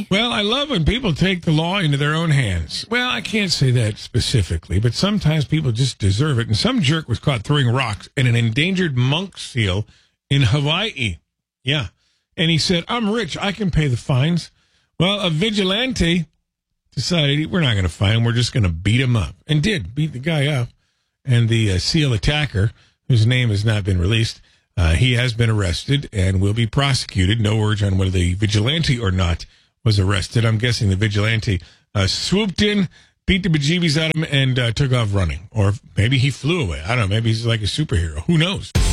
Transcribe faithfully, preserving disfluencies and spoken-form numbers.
Well, I love when people take the law into their own hands. Well, I can't say that specifically, but sometimes people just deserve it. And some jerk was caught throwing rocks at an endangered monk seal in Hawaii. Yeah. And he said, I'm rich. I can pay the fines. Well, a vigilante decided we're not going to fine him. We're just going to beat him up. And did beat the guy up. And the uh, seal attacker, whose name has not been released, uh, he has been arrested and will be prosecuted. No word on whether the vigilante or not was arrested. I'm guessing the vigilante uh, swooped in, beat the bejeebies out of him, and uh, took off running. Or maybe he flew away. I don't know. Maybe he's like a superhero. Who knows?